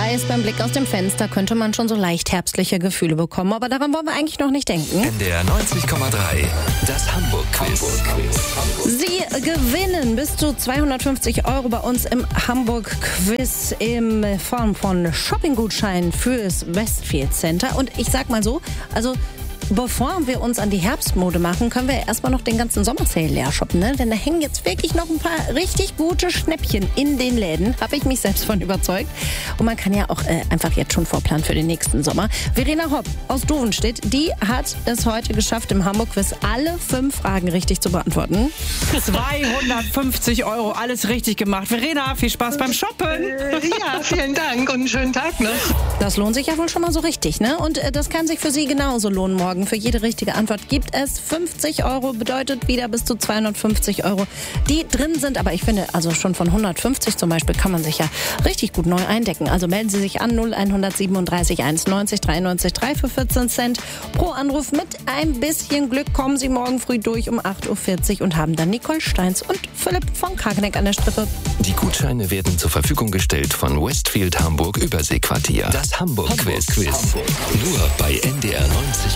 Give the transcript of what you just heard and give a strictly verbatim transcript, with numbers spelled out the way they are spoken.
weiß, beim Blick aus dem Fenster könnte man schon so leicht herbstliche Gefühle bekommen. Aber daran wollen wir eigentlich noch nicht denken. N D R neunzig Komma drei, das Hamburg-Quiz. Sie gewinnen bis zu zweihundertfünfzig Euro bei uns im Hamburg-Quiz in Form von Shoppinggutscheinen fürs Westfield Center. Und ich sag mal so, also bevor wir uns an die Herbstmode machen, können wir erstmal noch den ganzen Sommersale leer shoppen, ne? Denn da hängen jetzt wirklich noch ein paar richtig gute Schnäppchen in den Läden. Habe ich mich selbst von überzeugt. Und man kann ja auch äh, einfach jetzt schon vorplanen für den nächsten Sommer. Verena Hopp aus Dovenstedt, die hat es heute geschafft, im Hamburg-Quiz alle fünf Fragen richtig zu beantworten. zweihundertfünfzig Euro, alles richtig gemacht. Verena, viel Spaß beim Shoppen. Ja, vielen Dank und einen schönen Tag noch. Das lohnt sich ja wohl schon mal so richtig, ne? Und äh, das kann sich für Sie genauso lohnen morgen. Für jede richtige Antwort gibt es fünfzig Euro, bedeutet wieder bis zu zweihundertfünfzig Euro, die drin sind. Aber ich finde, also schon von hundertfünfzig zum Beispiel kann man sich ja richtig gut neu eindecken. Also melden Sie sich an null eins siebenunddreißig eins neunzig dreiundneunzig drei für vierzehn Cent pro Anruf. Mit ein bisschen Glück kommen Sie morgen früh durch um acht Uhr vierzig und haben dann Nicole Steins und Philipp von Kageneck an der Strippe. Die Gutscheine werden zur Verfügung gestellt von Westfield Hamburg Überseequartier. Das Hamburg-Quiz. Hamburg. Nur bei N D R neunzig